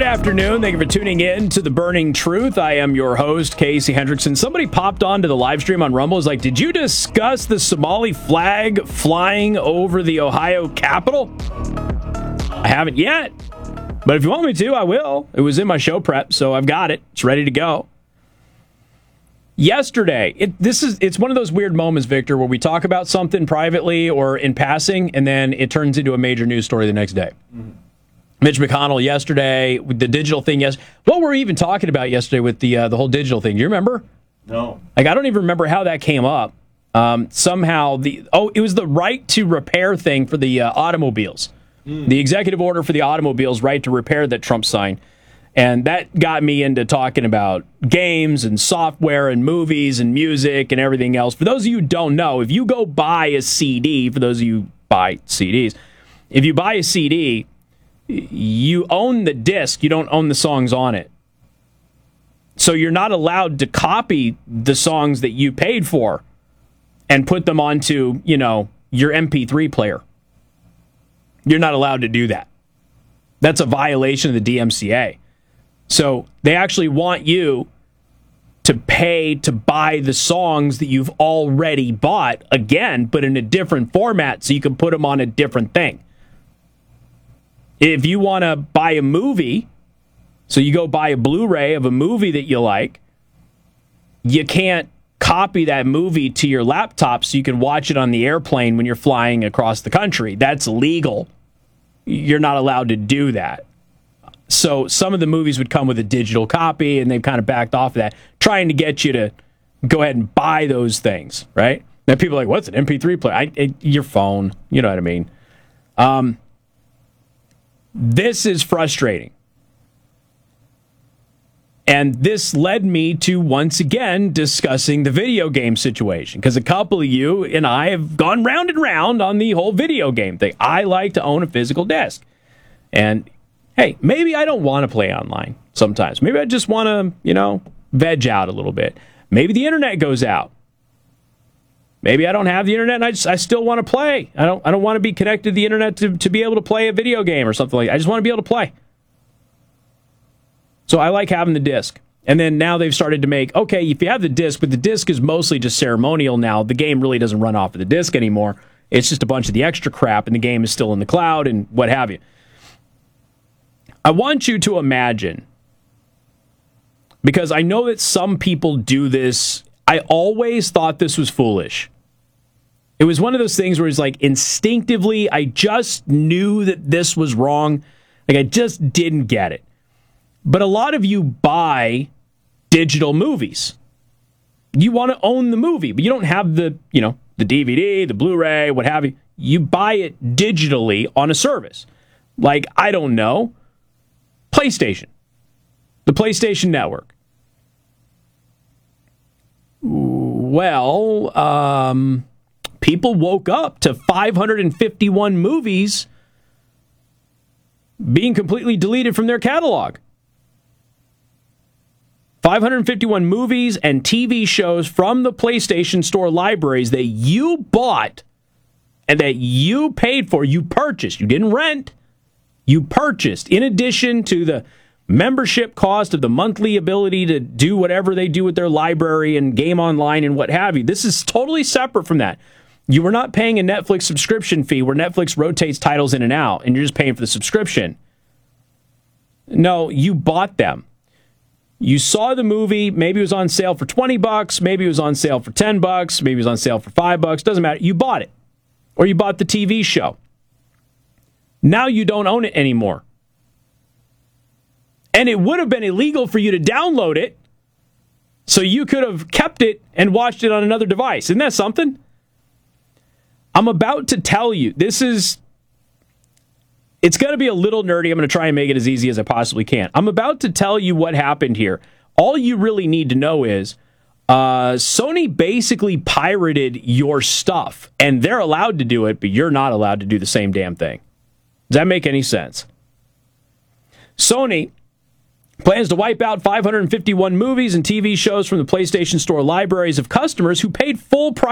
afternoon. Thank you for tuning in to The Burning Truth. I am your host, Casey Hendrickson. Somebody popped onto the live stream on Rumble. Is like, did you discuss the Somali flag flying over the Ohio Capitol? I haven't yet, but if you want me to, I will. It was in my show prep, so I've got it. It's ready to go. Yesterday, it's one of those weird moments, Victor, where we talk about something privately or in passing, and then it turns into a major news story the next day. Mm-hmm. Mitch McConnell yesterday, with the digital thing. What were we even talking about yesterday with the whole digital thing? Do you remember? No. I don't even remember how that came up. Somehow, it was the right to repair thing for the automobiles. The executive order for the automobiles, right to repair that Trump signed. And that got me into talking about games and software and movies and music and everything else. For those of you who don't know, if you go buy a CD, for those of you who buy CDs, if you buy a CD, you own the disc, you don't own the songs on it. So you're not allowed to copy the songs that you paid for and put them onto, your MP3 player. You're not allowed to do that. That's a violation of the DMCA. So they actually want you to pay to buy the songs that you've already bought again, but in a different format so you can put them on a different thing. If you want to buy a movie, so you go buy a Blu-ray of a movie that you like, you can't copy that movie to your laptop so you can watch it on the airplane when you're flying across the country. That's illegal. You're not allowed to do that. So some of the movies would come with a digital copy, and they've kind of backed off of that, trying to get you to go ahead and buy those things, right? Now people are like, what's an MP3 player? Your phone, you know what I mean? This is frustrating. And this led me to once again discussing the video game situation, because a couple of you and I have gone round and round on the whole video game thing. I like to own a physical disc. And hey, maybe I don't want to play online sometimes. Maybe I just want to, veg out a little bit. Maybe the internet goes out. Maybe I don't have the internet and I still want to play. I don't want to be connected to the internet to be able to play a video game or something like that. I just want to be able to play. So I like having the disc. And then now they've started to make, okay, if you have the disc, but the disc is mostly just ceremonial now. The game really doesn't run off of the disc anymore. It's just a bunch of the extra crap, and the game is still in the cloud and what have you. I want you to imagine, because I know that some people do this. I always thought this was foolish. It was one of those things where it's like instinctively, I just knew that this was wrong. Like I just didn't get it. But a lot of you buy digital movies. You want to own the movie, but you don't have the DVD, the Blu-ray, what have you. You buy it digitally on a service. Like, I don't know, PlayStation, the PlayStation Network. Well, people woke up to 551 movies being completely deleted from their catalog. 551 movies and TV shows from the PlayStation Store libraries that you bought and that you paid for, you purchased. You didn't rent. You purchased, in addition to the membership cost of the monthly ability to do whatever they do with their library and game online and what have you. This is totally separate from that. You were not paying a Netflix subscription fee where Netflix rotates titles in and out and you're just paying for the subscription. No, you bought them. You saw the movie, maybe it was on sale for $20, maybe it was on sale for $10, maybe it was on sale for $5, doesn't matter. You bought it. Or you bought the TV show. Now you don't own it anymore. And it would have been illegal for you to download it, so you could have kept it and watched it on another device. Isn't that something? I'm about to tell you, it's going to be a little nerdy. I'm going to try and make it as easy as I possibly can. I'm about to tell you what happened here. All you really need to know is Sony basically pirated your stuff, and they're allowed to do it, but you're not allowed to do the same damn thing. Does that make any sense? Sony plans to wipe out 551 movies and TV shows from the PlayStation Store libraries of customers who paid full price